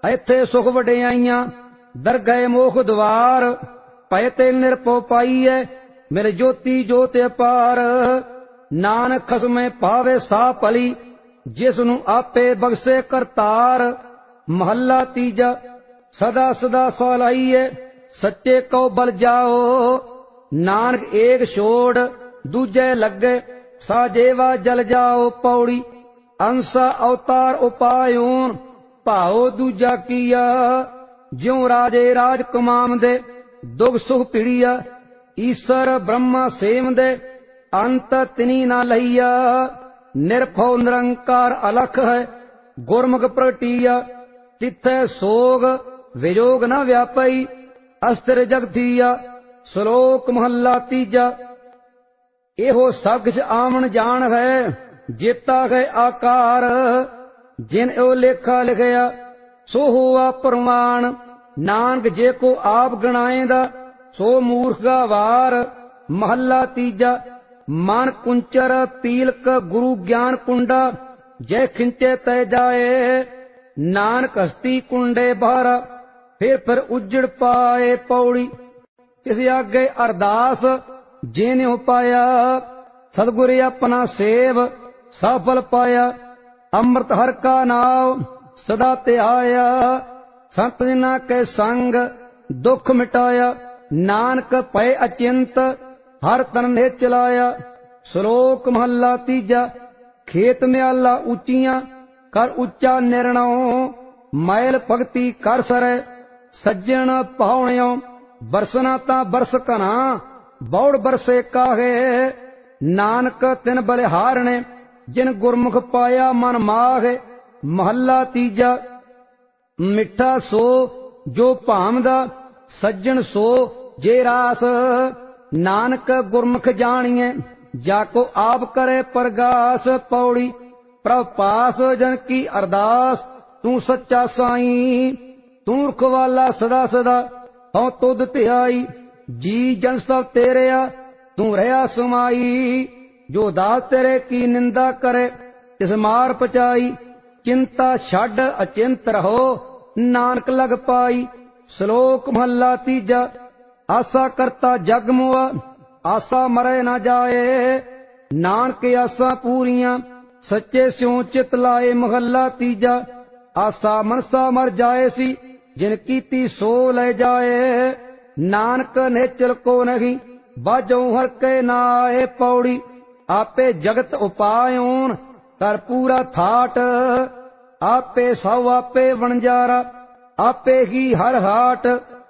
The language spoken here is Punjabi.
ਇੱਥੇ ਸੁਖ ਵਡਿਆਈਆਂ ਦਰਗਹਿ ਮੋਖ ਦੁਆਰ। ਭਇ ਤੇ ਨਿਰਭਉ ਪਾਈਐ ਮਿਲ ਜੋਤੀ ਜੋਤਿ ਅਪਾਰ। ਨਾਨਕ ਖਸਮੈ ਪਾਵੇ ਸਾ ਭਲੀ ਜਿਸ ਨੂੰ ਆਪੇ ਬਖਸ਼ੇ ਕਰਤਾਰ। ਮਹੱਲਾ ਤੀਜਾ। ਸਦਾ ਸਦਾ ਸਲਾਹੀਐ ਸੱਚੇ ਕਉ ਬਲ ਜਾਓ। ਨਾਨਕ ਏਕ ਛੋੜ ਦੂਜੇ ਲੱਗੇ ਸਾਜੇਵਾ ਜਲ ਜਾਓ। ਪੌੜੀ। ਅੰਸਾ ਅਵਤਾਰ ਉਪਾਇਓਨ ਭਾਉ ਦੂਜਾ ਕੀਆ। ਜਿਉ ਰਾਜੇ ਰਾਜ ਕਮਾਵੰਦੇ ਦੁਖ ਸੁਖ ਪੀੜੀਆ। ਈਸਰ ਬ੍ਰਹਮਾ ਸੇਵੰਦੇ ਅੰਤ ਤਿਨੀ ਨਾ ਲਈਆ। ਨਿਰਭਉ ਨਿਰੰਕਾਰ ਅਲਖ ਹੈ ਗੁਰਮੁਖ ਪ੍ਰਗਟੀਆ। ਤਿਥੈ ਸੋਗ ਵਿਜੋਗ ਨ ਵਿਆਪਈ ਅਸਥਿਰ ਜਗਤੀਆ। ਸ਼ਲੋਕ ਮਹੱਲਾ ਤੀਜਾ। ਇਹੋ ਸਭ ਕਿਛ ਆਵਣ ਜਾਣ ਹੈ ਜੇਤਾ ਹੈ ਆਕਾਰ। ਜਿਨ ਇਹੋ ਲੇਖਾ ਲਿਖਿਆ ਸੋ ਹੋਆ ਪ੍ਰਮਾਣ। ਨਾਨਕ ਜੇ ਕੋ ਆਪ ਗਣਾਏਂਦਾ ਸੋ ਮੂਰਖ ਗਵਾਰ। ਮਹੱਲਾ ਤੀਜਾ। ਮਨ ਕੁੰਚਰ ਪੀਲਕ ਗੁਰੂ ਗਿਆਨ ਕੁੰਡਾ ਜੈ ਖਿੰਚੇ ਤੈ ਜਾਏ। ਨਾਨਕ ਹਸਤੀ ਕੁੰਡੇ ਬਾਹਰ ਫਿਰ ਉਜੜ ਪਾਏ। ਪੌੜੀ। ਇਸ ਆਗੇ ਅਰਦਾਸ ਜਿਨਿਉ ਪਾਇਆ ਸਤਿਗੁਰ ਆਪਣਾ ਸੇਵ ਸਫਲ ਪਾਇਆ। ਅੰਮ੍ਰਿਤ ਹਰਿ ਕਾ ਨਾਮ ਸਦਾ ਧਿਆਇਆ। ਸੰਤ ਜਨਾਂ ਕੇ ਸੰਗ ਦੁਖ ਮਿਟਾਇਆ। ਨਾਨਕ ਭਏ ਅਚਿੰਤ ਹਰ ਤਨ ਨੇ ਚਲਾਇਆ। ਸ਼ਲੋਕ ਮਹੱਲਾ ਤੀਜਾ। ਖੇਤ ਮਿਆਲਾ ਉੱਚੀਆਂ ਕਰ ਉੱਚਾ ਨਿਰਣਉ। ਮੈਲ ਭਗਤੀ ਕਰ ਸਰੈ ਸੱਜਣ ਪਾਉਣਿਓ। ਬਰਸਨਾ ਤਾਂ ਬਰਸ ਘਨਾ ਬੌੜ ਬਰਸੇ ਕਾਹੇ। ਨਾਨਕ ਤਿਨ ਬਲਿਹਾਰਣੇ ਜਿਨ ਗੁਰਮੁਖ ਪਾਇਆ ਮਨ ਮਾਹੇ। ਮਹੱਲਾ ਤੀਜਾ। ਮਿੱਠਾ ਸੋ ਜੋ ਭਾਮਦਾ ਸੱਜਣ ਸੋ ਜੇ ਰਾਸ। ਨਾਨਕ ਗੁਰਮੁਖ ਜਾਣੀਐ ਜਾ ਕੋ ਆਪ ਕਰੇ ਪ੍ਰਗਾਸ। ਪੌੜੀ। ਪ੍ਰਭ ਪਾਸ ਜਨ ਕੀ ਅਰਦਾਸ ਤੂੰ ਸੱਚਾ ਸਾਈਂ। ਤੂੰ ਰਖਵਾਲਾ ਸਦਾ ਸਦਾ ਹਉ ਤੁਧ ਧਿਆਈ। ਜੀ ਜਨ ਸਭ ਤੇਰਿਆ ਤੂੰ ਰਹਾ ਸਮਾਈ। ਜੋ ਦਾਸ ਤੇਰੇ ਕੀ ਨਿੰਦਾ ਕਰੇ ਤਿਸ ਮਾਰ ਪਚਾਈ। ਚਿੰਤਾ ਛੱਡ ਅਚਿੰਤ ਰਹੋ ਨਾਨਕ ਲਗ ਪਾਈ। ਸ਼ਲੋਕ ਮਹੱਲਾ ਤੀਜਾ। ਆਸਾ ਕਰਤਾ ਜਗ ਮੁਆ ਆਸਾ ਮਰੈ ਨਾ ਜਾਏ। ਨਾਨਕ ਆਸਾਂ ਪੂਰੀਆਂ ਸੱਚੇ ਸਿਉ ਚਿਤ ਲਾਏ। ਮਹੱਲਾ ਤੀਜਾ। ਆਸਾ ਮਨਸਾ ਮਰ ਜਾਏ ਸੀ ਜਿਨ ਕੀਤੀ ਸੋ ਲੈ ਜਾਏ। ਨਾਨਕ ਨਿਚਲ ਕੋ ਨਹੀਂ ਬਾਝੋਂ ਹਰ ਕੇ ਨਾਏ। ਪੌੜੀ। ਆਪੇ ਜਗਤ ਉਪਾਇਓਨ ਕਰ ਪੂਰਾ ਥਾਟ। ਆਪੇ ਸਭ ਆਪੇ ਵਣਜਾਰਾ ਆਪੇ ਹੀ ਹਰ ਹਾਟ।